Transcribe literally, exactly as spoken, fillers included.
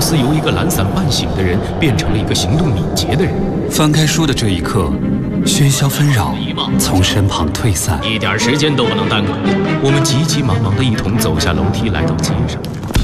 斯由一个懒散半醒的人变成了一个行动敏捷的人。 翻开书的这一刻，喧嚣纷扰从身旁退散， 一点时间都不能耽搁。我们急急忙忙地一同走下楼梯，来到街上。